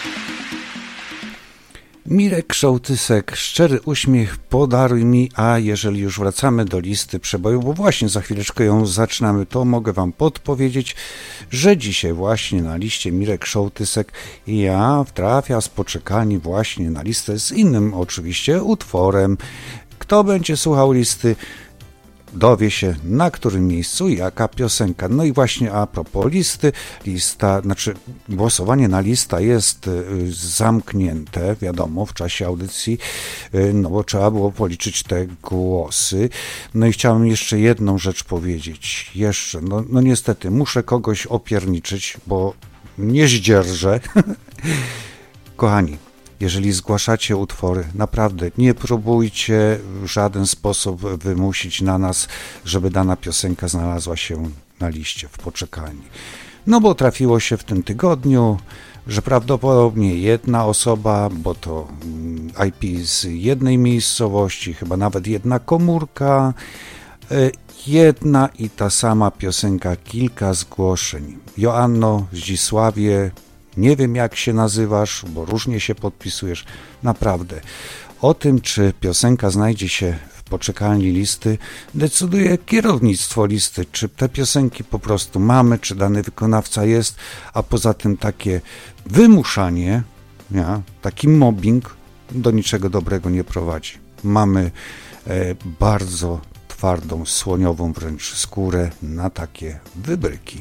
Mirek Sołtysek, szczery uśmiech, podaruj mi, a jeżeli już wracamy do listy przebojów, bo właśnie za chwileczkę ją zaczynamy, to mogę wam podpowiedzieć, że dzisiaj właśnie na liście Mirek Sołtysek trafia z poczekalni właśnie na listę z innym oczywiście utworem. Kto będzie słuchał listy, dowie się, na którym miejscu jaka piosenka. No i właśnie a propos listy, głosowanie na listę jest zamknięte, wiadomo, w czasie audycji, no bo trzeba było policzyć te głosy. No i chciałem jeszcze jedną rzecz powiedzieć. No niestety, muszę kogoś opierniczyć, bo nie zdzierżę. Kochani, jeżeli zgłaszacie utwory, naprawdę nie próbujcie w żaden sposób wymusić na nas, żeby dana piosenka znalazła się na liście w poczekalni. No bo trafiło się w tym tygodniu, że prawdopodobnie jedna osoba, bo to IP z jednej miejscowości, chyba nawet jedna komórka, jedna i ta sama piosenka, kilka zgłoszeń. Joanno, Zdzisławie, nie wiem jak się nazywasz, bo różnie się podpisujesz. Naprawdę. O tym, czy piosenka znajdzie się w poczekalni listy, decyduje kierownictwo listy, czy te piosenki po prostu mamy, czy dany wykonawca jest, a poza tym takie wymuszanie, taki mobbing do niczego dobrego nie prowadzi. Mamy bardzo twardą, słoniową wręcz skórę na takie wybryki.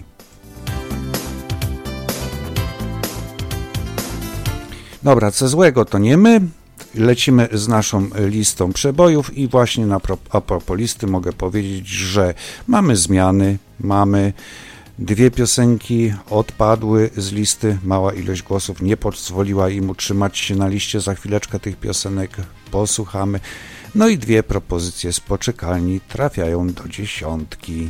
Dobra, co złego to nie my, lecimy z naszą listą przebojów i właśnie a propos listy mogę powiedzieć, że mamy zmiany, mamy dwie piosenki odpadły z listy, mała ilość głosów nie pozwoliła im utrzymać się na liście, za chwileczkę tych piosenek posłuchamy, no i dwie propozycje z poczekalni trafiają do dziesiątki.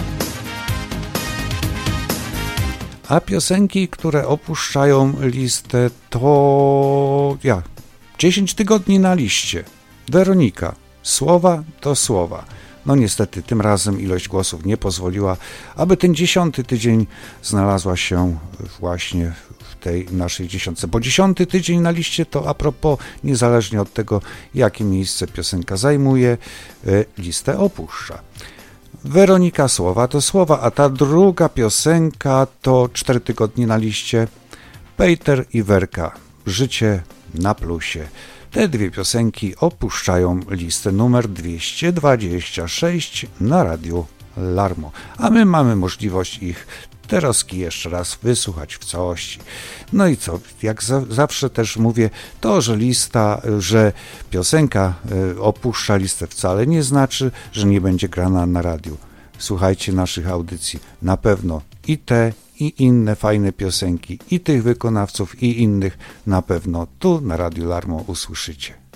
A piosenki, które opuszczają listę, to 10 tygodni na liście. Weronika, słowa to słowa. No niestety, tym razem ilość głosów nie pozwoliła, aby ten 10. tydzień znalazła się właśnie w tej naszej dziesiątce. Bo 10. tydzień na liście to a propos, niezależnie od tego, jakie miejsce piosenka zajmuje, listę opuszcza. Weronika, słowa to słowa, a ta druga piosenka to 4 tygodnie na liście. Peter i Werka, życie na plusie. Te dwie piosenki opuszczają listę numer 226 na Radiu Larmo, a my mamy możliwość ich troski jeszcze raz wysłuchać w całości. No i co, jak zawsze też mówię, to, że piosenka opuszcza listę wcale nie znaczy, że nie będzie grana na radiu. Słuchajcie naszych audycji, na pewno i te, i inne fajne piosenki, i tych wykonawców, i innych na pewno tu na Radiu Larmo usłyszycie.